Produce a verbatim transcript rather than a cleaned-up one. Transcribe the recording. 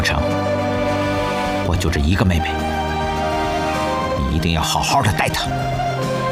成，我就这一个妹妹，你一定要好好的待她。